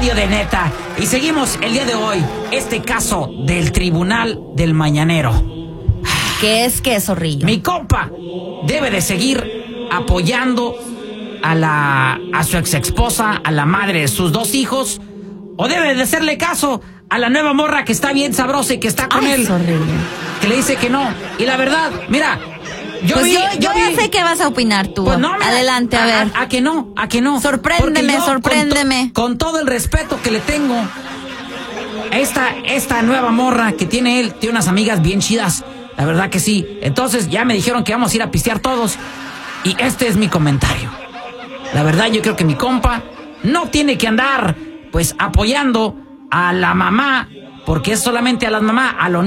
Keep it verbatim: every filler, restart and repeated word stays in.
comentario de neta. Y seguimos el día de hoy este caso del Tribunal del Mañanero. ¿Qué es que, Zorrillo? Mi compa debe de seguir apoyando a la a su ex esposa, a la madre de sus dos hijos, o debe de hacerle caso a la nueva morra que está bien sabrosa y que está con Ay, él, Zorrillo. que le dice que no. Y la verdad, mira, yo Pues vi, yo, yo vi- ya sé qué vas a opinar tú. Pues no, mira, Adelante, a ver. A, a que no, a que no. Sorpréndeme, Porque yo, sorpréndeme. Con, to- con todo el respeto que le tengo, esta, esta nueva morra que tiene él, tiene unas amigas bien chidas. La verdad que sí. Entonces ya me dijeron que vamos a ir a pistear todos. Y este es mi comentario. La verdad, yo creo que mi compa no tiene que andar, pues, apoyando a la mamá, porque es solamente a las mamás, a los